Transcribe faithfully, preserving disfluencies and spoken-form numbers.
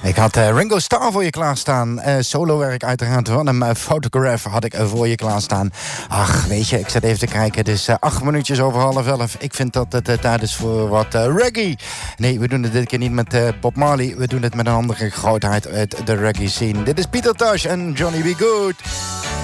Ik had uh, Ringo Starr voor je klaarstaan. Uh, solowerk uiteraard van hem. Uh, Photograph had ik uh, voor je klaarstaan. Ach, weet je, ik zat even te kijken. Het is uh, acht minuutjes over half elf. Ik vind dat het uh, tijd is voor wat uh, reggae. Nee, we doen het dit keer niet met uh, Bob Marley. We doen het met een andere grootheid uit de reggae scene. Dit is Peter Tosh en Johnny B. Good.